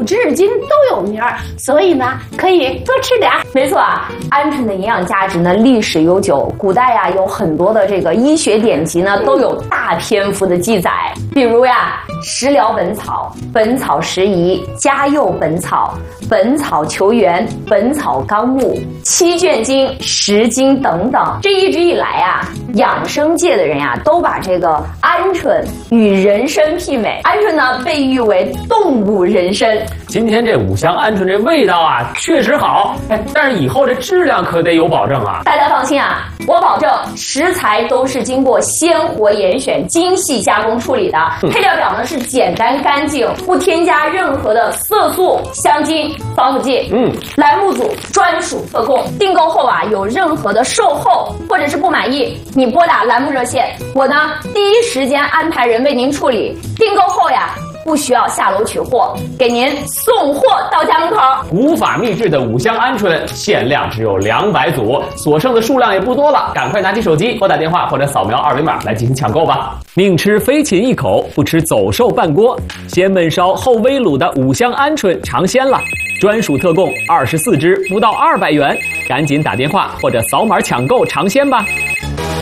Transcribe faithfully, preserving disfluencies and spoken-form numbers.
古至今都有名儿，所以呢可以多吃点儿。没错啊，鹌鹑的营养价值呢历史悠久，古代呀有很多的这个医学典籍呢都有大篇幅的记载，比如呀《食疗本草》《本草拾遗》《嘉佑本草》《本草求源》《本草纲目》七卷经、十经等等。这一直以来啊，养生界的人呀都把这个鹌鹑与人参媲美，鹌鹑呢被誉为动物人参。 今天这五香鹌鹑这味道啊确实好，但是以后这质量可得有保证啊。 大家放心啊，我保证食材都是经过鲜活严选、精细加工处理的，配料表呢是简单干净，不添加任何的色素、香精、防腐剂。嗯，栏目组专属特供，订购后啊有任何的售后或者是不满意，你拨打栏目热线，我呢第一时间安排人为您处理。订购后呀，不需要下楼取货，给您送货到家门口。 古法秘制的五香鹌鹑限量只有两百组，所剩的数量也不多了，赶快拿起手机拨打电话或者扫描二维码来进行抢购吧。宁吃飞禽一口，不吃走兽半锅，先焖烧后微卤的五香鹌鹑尝鲜了，专属特供二十四只，不到二百元，赶紧打电话或者扫码抢购尝鲜吧。